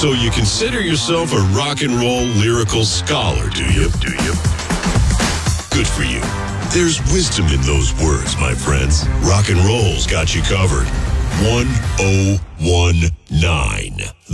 So you consider yourself a rock and roll lyrical scholar, do you? Good for you. There's wisdom in those words, my friends. Rock and roll's got you covered. 1019.